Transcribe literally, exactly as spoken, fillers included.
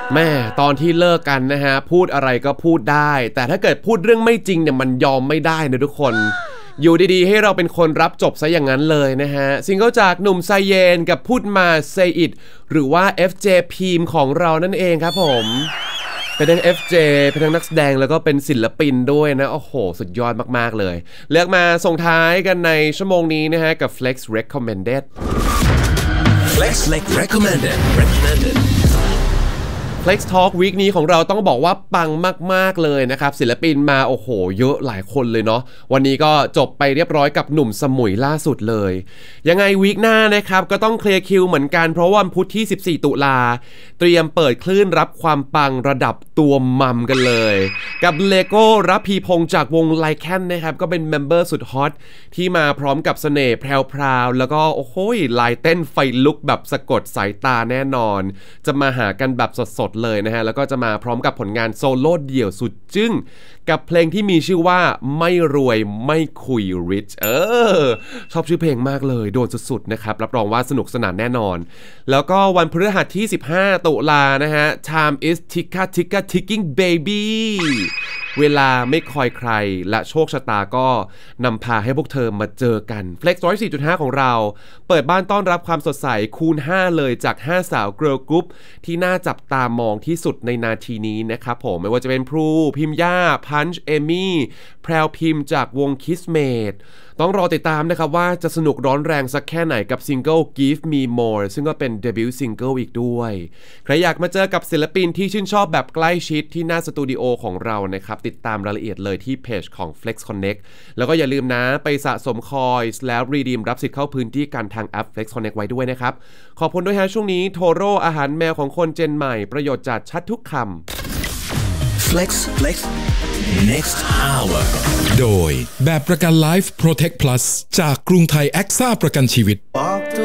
แม่ตอนที่เลิกกันนะฮะพูดอะไรก็พูดได้แต่ถ้าเกิดพูดเรื่องไม่จริงเนี่ยมันยอมไม่ได้นะทุกคนอยู่ดีๆให้เราเป็นคนรับจบซะอย่างนั้นเลยนะฮะซิงเกิลจากหนุ่มไซเยนกับพูดมา Say It หรือว่า เอฟ เจ พีมของเรานั่นเองครับผมเป็นทั้ง เอฟ เจ เป็นทั้งนักแสดงแล้วก็เป็นศิลปินด้วยนะโอ้โหสุดยอดมากๆเลยเลือกมาส่งท้ายกันในชั่วโมงนี้นะฮะกับ Flex Recommended Flex Recommended Recommended Flex Talk Week นี้ของเราต้องบอกว่าปังมากๆเลยนะครับศิลปินมาโอ้โหเยอะหลายคนเลยเนาะวันนี้ก็จบไปเรียบร้อยกับหนุ่มสมุยล่าสุดเลยยังไงวีคหน้านะครับก็ต้องเคลียร์คิวเหมือนกันเพราะวันพุธที่สิบสี่ตุลาเตรียมเปิดคลื่นรับความปังระดับตัวมัมกันเลยกับเลโก้รับพีพงษ์จากวงไลแคนนะครับก็เป็นเมมเบอร์สุดฮอตที่มาพร้อมกับเสน่ห์แพรวๆแล้วก็โอ้โหลายเต้นไฟลุกแบบสะกดสายตาแน่นอนจะมาหากันแบบสดเลยนะฮะแล้วก็จะมาพร้อมกับผลงานโซโล่เดี่ยวสุดจึ้งกับเพลงที่มีชื่อว่าไม่รวยไม่คุย Rich เออชอบชื่อเพลงมากเลยโดนสุดๆนะครับรับรองว่าสนุกสนานแน่นอนแล้วก็วันพฤหัสที่สิบห้าตุลานะฮะ Time is ticka ticka ticking baby เวลาไม่คอยใครและโชคชะตาก็นำพาให้พวกเธอมาเจอกัน Flex หนึ่งร้อยสี่จุดห้า ของเราเปิดบ้านต้อนรับความสดใสคูณห้าเลยจากห้าสาวเกิร์ลกรุ๊ปที่น่าจับตามองที่สุดในนาทีนี้นะครับผมไม่ว่าจะเป็นพลูพิมย่าพันช์เอมี่แพรวพิมจากวง Kiss Mate ต้องรอติดตามนะครับว่าจะสนุกร้อนแรงสักแค่ไหนกับซิงเกิล Give Me More ซึ่งก็เป็นเดบิวต์ซิงเกิลอีกด้วยใครอยากมาเจอกับศิลปินที่ชื่นชอบแบบใกล้ชิดที่หน้าสตูดิโอของเรานะครับติดตามรายละเอียดเลยที่เพจของ Flex Connect แล้วก็อย่าลืมนะไปสะสมคอยส์แล้วรีดีมรับสิทธิ์เข้าพื้นที่กันทางแอป Flex Connect ไว้ด้วยนะครับขอบคุณด้วยฮะช่วงนี้โทโร่อาหารแมวของคนเจนใหม่ประโยชน์จัดชัดทุกคำ Flex Flex Next Hour โดยแบบประกัน Life Protect Plus จากกรุงไทยแอ็กซ่าประกันชีวิต